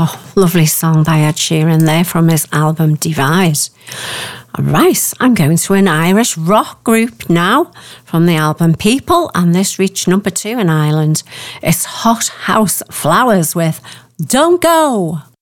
Oh, lovely song by Ed Sheeran there from his album Divide. Right, I'm going to an Irish rock group now from the album People, and this reached number 2 in Ireland. It's Hot House Flowers with Don't Go.